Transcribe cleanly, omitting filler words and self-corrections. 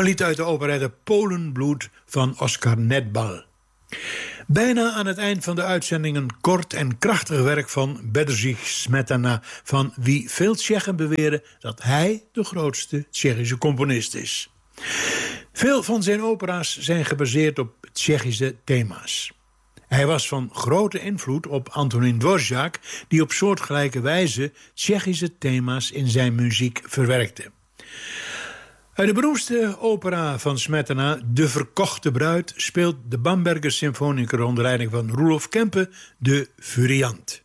Een lied uit de operette Polenbloed van Oskar Nedbal. Bijna aan het eind van de uitzending een kort en krachtig werk van Bedřich Smetana, van wie veel Tsjechen beweren dat hij de grootste Tsjechische componist is. Veel van zijn opera's zijn gebaseerd op Tsjechische thema's. Hij was van grote invloed op Antonín Dvořák, die op soortgelijke wijze Tsjechische thema's in zijn muziek verwerkte. Uit de beroemdste opera van Smetana, De Verkochte Bruid, speelt de Bamberger Symfonieker onder leiding van Roelof Kempe de Furiant.